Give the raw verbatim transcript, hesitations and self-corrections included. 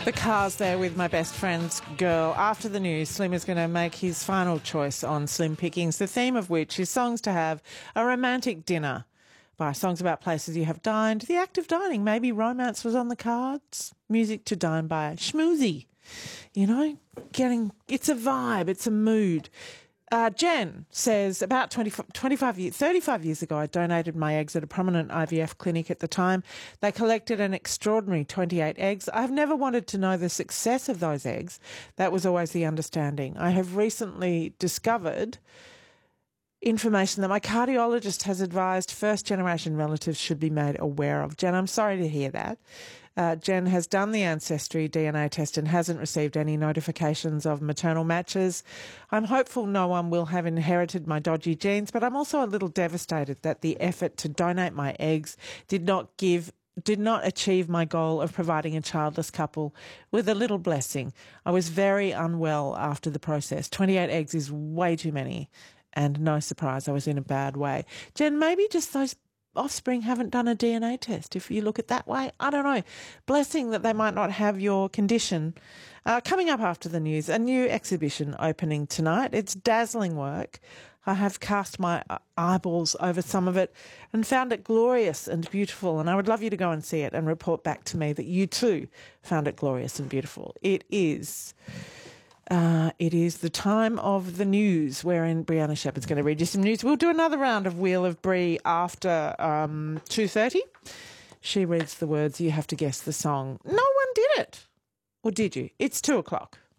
The Cars there with My Best Friend's Girl. After the news, Slim is going to make his final choice on Slim Pickings, the theme of which is songs to have a romantic dinner by, songs about places you have dined, the act of dining, maybe romance was on the cards, music to dine by, schmoozy, you know, getting, it's a vibe, it's a mood. Uh, Jen says, about twenty, twenty-five years, thirty-five years ago, I donated my eggs at a prominent I V F clinic at the time. They collected an extraordinary twenty-eight eggs. I've never wanted to know the success of those eggs. That was always the understanding. I have recently discovered information that my cardiologist has advised first-generation relatives should be made aware of. Jen, I'm sorry to hear that. Uh, Jen has done the Ancestry D N A test and hasn't received any notifications of maternal matches. I'm hopeful no one will have inherited my dodgy genes, but I'm also a little devastated that the effort to donate my eggs did not give did not achieve my goal of providing a childless couple with a little blessing. I was very unwell after the process. twenty-eight eggs is way too many, and no surprise, I was in a bad way. Jen, maybe just those offspring haven't done a D N A test. If you look at that way, I don't know. Blessing that they might not have your condition. Uh, coming up after the news, a new exhibition opening tonight. It's dazzling work. I have cast my eyeballs over some of it and found it glorious and beautiful, and I would love you to go and see it and report back to me that you too found it glorious and beautiful. It is... Uh, it is the time of the news, wherein Brianna Shepherd's going to read you some news. We'll do another round of Wheel of Brie after um, two thirty. She reads the words. You have to guess the song. No one did it. Or did you? It's two o'clock.